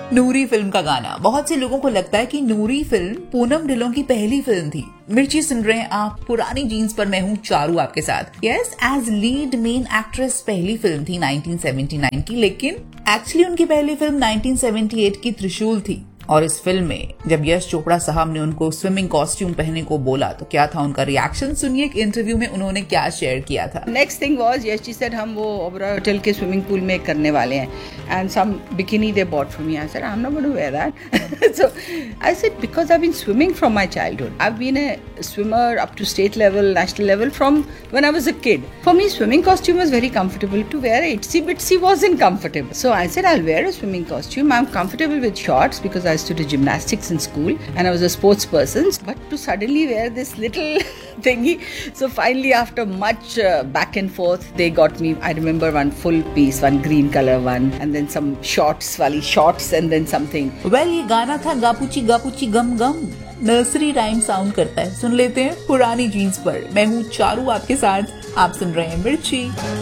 नूरी film का गाना। बहुत से लोगों को लगता है कि नूरी फिल्म पूनम ढिल्लों की पहली फिल्म थी। मिर्ची सुन रहे हैं आप पुरानी जीन्स पर, मैं हूँ चारू आपके साथ। Yes, as lead main actress पहली फिल्म थी 1979 की, लेकिन एक्चुअली उनकी पहली फिल्म 1978 की त्रिशूल थी। और इस फिल्म में जब यश चोपड़ा साहब ने उनको स्विमिंग कॉस्ट्यूम पहनने को बोला तो क्या था उनका रिएक्शन, सुनिए एक इंटरव्यू में उन्होंने क्या शेयर किया था। Next thing was Yash ji said हम वो ओबरा होटल के स्विमिंग पूल में करने वाले हैं and some bikini they bought for me. I said I am not going to where that. So I said because I have been swimming from my childhood. I have been a swimmer up to state level, national level from when I was a kid. For me swimming costume was very comfortable. To wear a itsy bitsy wasn't comfortable. So I said I'll wear a swimming costume. I'm comfortable with shorts because I used to do gymnastics in school and I was a sports person, but to suddenly wear this little thingy. So finally after much back and forth they got me, I remember one full piece, one green color one, and then some shorts wali shorts and then something. Well, ये गाना था गापुची गापुची गम गम, nursery rhyme sound करता है। सुन लेते हैं पुरानी jeans पर, मैं हूँ चारू आपके साथ, आप सुन रहे हैं मिर्ची।